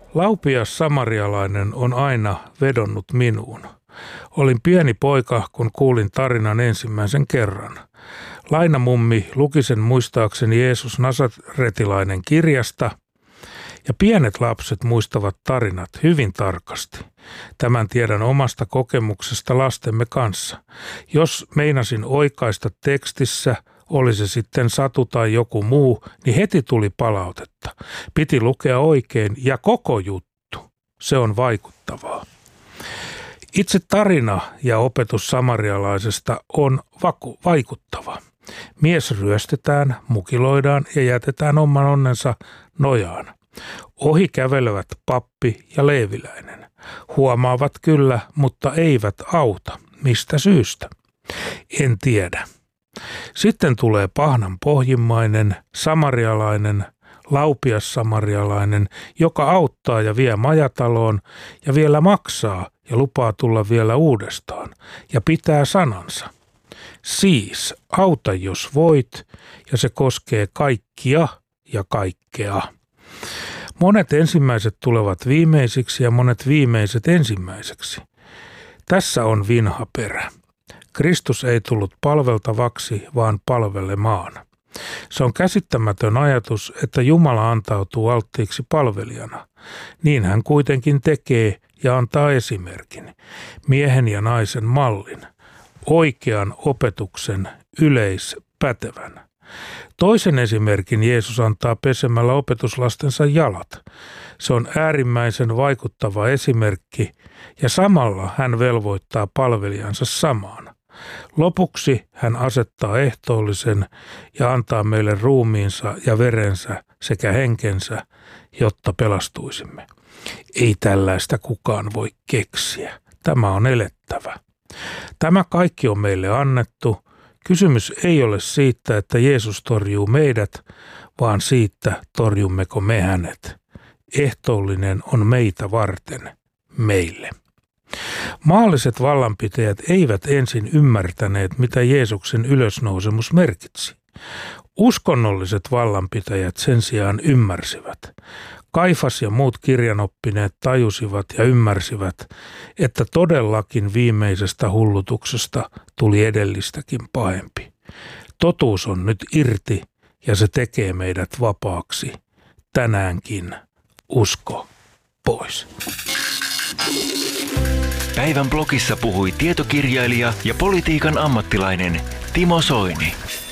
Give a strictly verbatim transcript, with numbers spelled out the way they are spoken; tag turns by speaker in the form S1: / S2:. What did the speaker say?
S1: Laupias samarialainen on aina vedonnut minuun. Olin pieni poika, kun kuulin tarinan ensimmäisen kerran. Lainamummi luki sen muistaakseni Jeesus Nasaretilainen kirjasta, ja pienet lapset muistavat tarinat hyvin tarkasti. Tämän tiedän omasta kokemuksesta lastemme kanssa. Jos meinasin oikaista tekstissä, oli se sitten satu tai joku muu, niin heti tuli palautetta. Piti lukea oikein ja koko juttu. Se on vaikuttavaa. Itse tarina ja opetus samarialaisesta on vaku- vaikuttava. Mies ryöstetään, mukiloidaan ja jätetään oman onnensa nojaan. Ohi kävelevät pappi ja leeviläinen. Huomaavat kyllä, mutta eivät auta. Mistä syystä? En tiedä. Sitten tulee pahnan pohjimmainen, samarialainen, laupias samarialainen, joka auttaa ja vie majataloon ja vielä maksaa ja lupaa tulla vielä uudestaan ja pitää sanansa. Siis auta jos voit, ja se koskee kaikkia ja kaikkea. Monet ensimmäiset tulevat viimeisiksi ja monet viimeiset ensimmäiseksi. Tässä on vinha perä. Kristus ei tullut palveltavaksi, vaan palvelemaan. Se on käsittämätön ajatus, että Jumala antautuu alttiiksi palvelijana. Niin hän kuitenkin tekee ja antaa esimerkin, miehen ja naisen mallin, oikean opetuksen yleispätevän. Toisen esimerkin Jeesus antaa pesemällä opetuslastensa jalat. Se on äärimmäisen vaikuttava esimerkki ja samalla hän velvoittaa palvelijansa samaan. Lopuksi hän asettaa ehtoollisen ja antaa meille ruumiinsa ja verensä sekä henkensä, jotta pelastuisimme. Ei tällaista kukaan voi keksiä. Tämä on elettävä. Tämä kaikki on meille annettu. Kysymys ei ole siitä, että Jeesus torjuu meidät, vaan siitä, torjummeko me hänet. Ehtoollinen on meitä varten, meille. Maalliset vallanpitäjät eivät ensin ymmärtäneet, mitä Jeesuksen ylösnousemus merkitsi. Uskonnolliset vallanpitäjät sen sijaan ymmärsivät. Kaifas ja muut kirjanoppineet tajusivat ja ymmärsivät, että todellakin viimeisestä hullutuksesta tuli edellistäkin pahempi. Totuus on nyt irti ja se tekee meidät vapaaksi. Tänäänkin usko pois.
S2: Päivän blogissa puhui tietokirjailija ja politiikan ammattilainen Timo Soini.